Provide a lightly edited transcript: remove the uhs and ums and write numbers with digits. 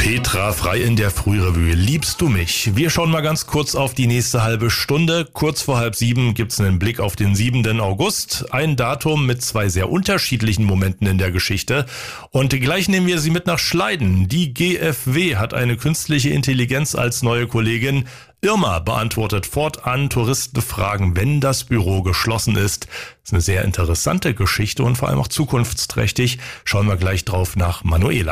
Petra Frei in der Frührevue. Liebst du mich? Wir schauen mal ganz kurz auf die nächste halbe Stunde. Kurz vor 6:30 gibt's einen Blick auf den 7. August. Ein Datum mit 2 sehr unterschiedlichen Momenten in der Geschichte. Und gleich nehmen wir sie mit nach Schleiden. Die GfW hat eine künstliche Intelligenz als neue Kollegin. Irma beantwortet fortan Touristenfragen, wenn das Büro geschlossen ist. Das ist eine sehr interessante Geschichte und vor allem auch zukunftsträchtig. Schauen wir gleich drauf nach Manuela.